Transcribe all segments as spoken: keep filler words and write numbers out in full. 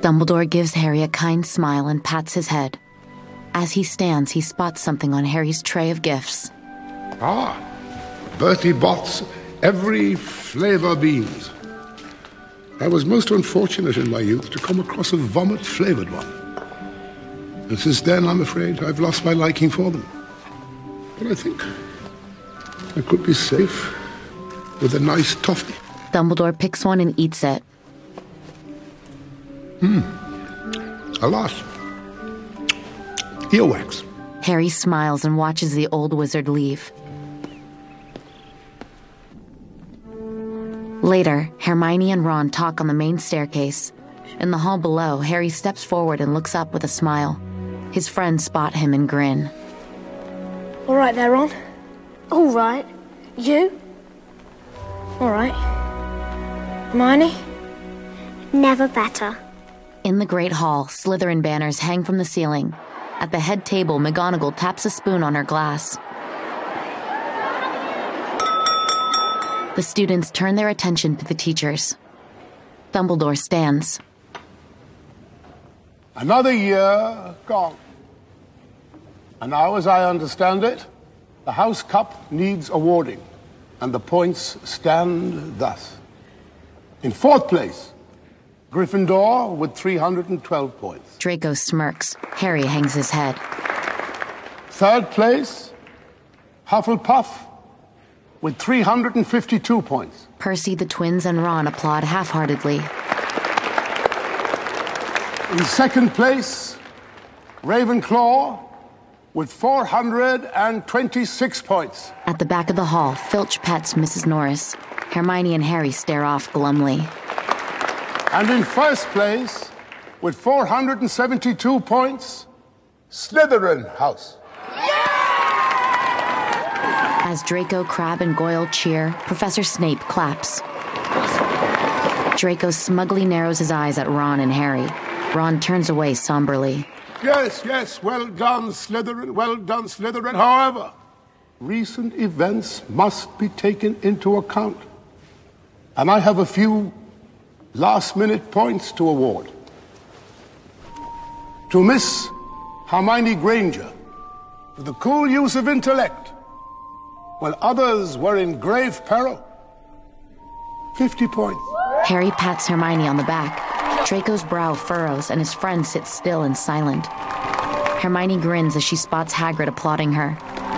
Dumbledore gives Harry a kind smile and pats his head. As he stands, he spots something on Harry's tray of gifts. Ah, Bertie Bott's Every Flavor Beans. I was most unfortunate in my youth to come across a vomit-flavored one. And since then, I'm afraid, I've lost my liking for them. But I think I could be safe with a nice toffee. Dumbledore picks one and eats it. Hmm. Alas. Earwax. Harry smiles and watches the old wizard leave. Later, Hermione and Ron talk on the main staircase. In the hall below, Harry steps forward and looks up with a smile. His friends spot him and grin. All right there, Ron. All right. You? All right. Hermione? Never better. In the Great Hall, Slytherin banners hang from the ceiling. At the head table, McGonagall taps a spoon on her glass. The students turn their attention to the teachers. Dumbledore stands. Another year gone. And now, as I understand it, the House Cup needs awarding, and the points stand thus. In fourth place, Gryffindor with three hundred twelve points. Draco smirks. Harry hangs his head. Third place, Hufflepuff with three hundred fifty-two points. Percy, the twins, and Ron applaud half-heartedly. In second place, Ravenclaw with four hundred twenty-six points. At the back of the hall, Filch pets Missus Norris. Hermione and Harry stare off glumly. And in first place, with four hundred seventy-two points, Slytherin House. As Draco, Crabbe, and Goyle cheer, Professor Snape claps. Draco smugly narrows his eyes at Ron and Harry. Ron turns away somberly. Yes, yes, well done, Slytherin, well done, Slytherin. However, recent events must be taken into account. And I have a few last-minute points to award. To Miss Hermione Granger, for the cool use of intellect, while others were in grave peril. fifty points. Harry pats Hermione on the back. Draco's brow furrows and his friend sits still and silent. Hermione grins as she spots Hagrid applauding her.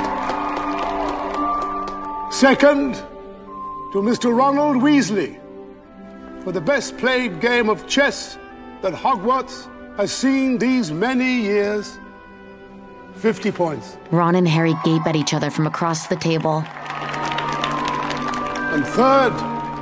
Second, to Mister Ronald Weasley, for the best played game of chess that Hogwarts has seen these many years. fifty points. Ron and Harry gape at each other from across the table. And third,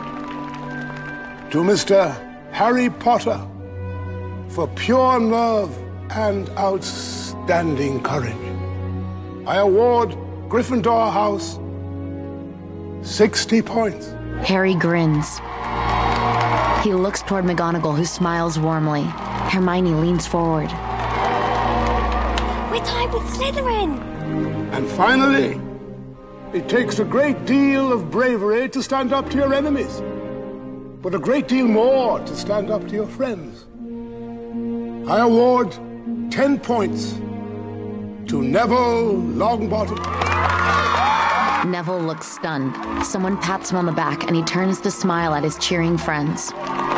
to Mister Harry Potter, for pure nerve and outstanding courage. I award Gryffindor House sixty points. Harry grins. He looks toward McGonagall, who smiles warmly. Hermione leans forward. We're tied with Slytherin. And finally, it takes a great deal of bravery to stand up to your enemies, but a great deal more to stand up to your friends. I award ten points to Neville Longbottom. Neville looks stunned. Someone pats him on the back, and he turns to smile at his cheering friends.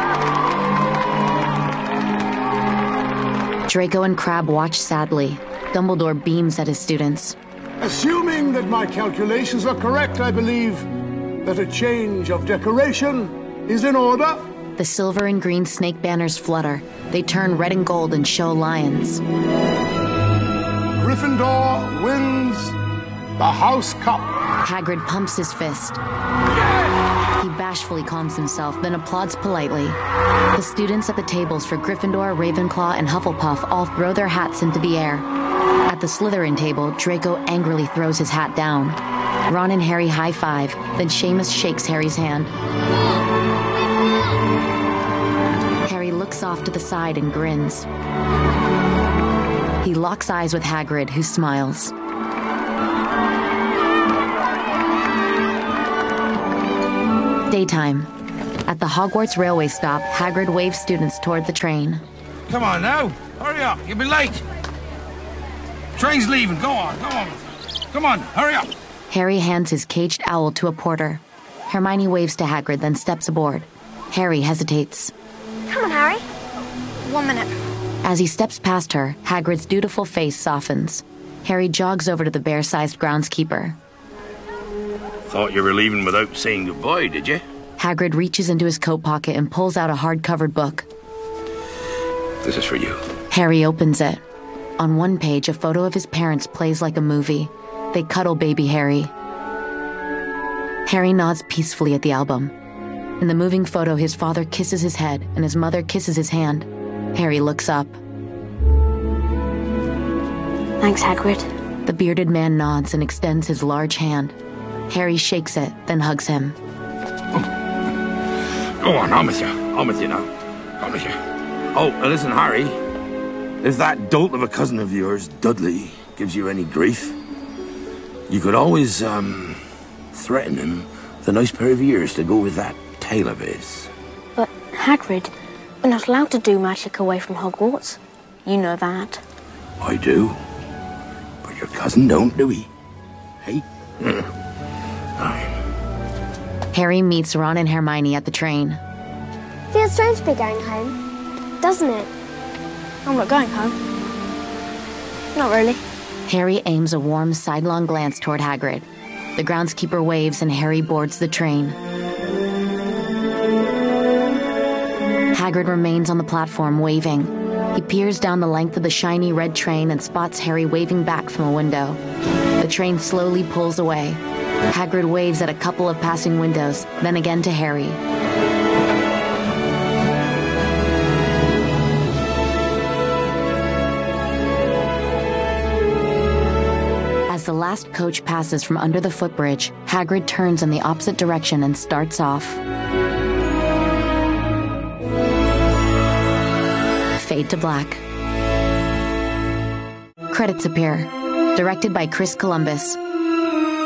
Draco and Crabbe watch sadly. Dumbledore beams at his students. Assuming that my calculations are correct, I believe that a change of decoration is in order. The silver and green snake banners flutter. They turn red and gold and show lions. Gryffindor wins the House Cup. Hagrid pumps his fist. He bashfully calms himself, then applauds politely. The students at the tables for Gryffindor, Ravenclaw, and Hufflepuff all throw their hats into the air. At the Slytherin table, Draco angrily throws his hat down. Ron and Harry high-five, then Seamus shakes Harry's hand. Harry looks off to the side and grins. He locks eyes with Hagrid, who smiles. Daytime. At the Hogwarts railway stop, Hagrid waves students toward the train. Come on now. Hurry up. You'll be late. Train's leaving. Go on, go on. Come on, hurry up. Harry hands his caged owl to a porter. Hermione waves to Hagrid, then steps aboard. Harry hesitates. Come on, Harry. One minute. As he steps past her, Hagrid's dutiful face softens. Harry jogs over to the bear-sized groundskeeper. Thought you were leaving without saying goodbye, did you? Hagrid reaches into his coat pocket and pulls out a hard-covered book. This is for you. Harry opens it. On one page, a photo of his parents plays like a movie. They cuddle baby Harry. Harry nods peacefully at the album. In the moving photo, his father kisses his head and his mother kisses his hand. Harry looks up. Thanks, Hagrid. The bearded man nods and extends his large hand. Harry shakes it, then hugs him. Go on, I'm with you. I'm with you now. I'm with you. Oh, now listen, Harry. If that dolt of a cousin of yours, Dudley, gives you any grief, you could always, um, threaten him with a nice pair of ears to go with that tail of his. But, Hagrid, we're not allowed to do magic away from Hogwarts. You know that. I do. But your cousin don't, do he? Hey? Mm. Aye. Harry meets Ron and Hermione at the train. Feels strange to be going home, doesn't it? I'm not going home. Not really. Harry aims a warm, sidelong glance toward Hagrid. The groundskeeper waves and Harry boards the train. Hagrid remains on the platform, waving. He peers down the length of the shiny red train and spots Harry waving back from a window. The train slowly pulls away. Hagrid waves at a couple of passing windows, then again to Harry. As the last coach passes from under the footbridge, Hagrid turns in the opposite direction and starts off. Fade to black. Credits appear. Directed by Chris Columbus.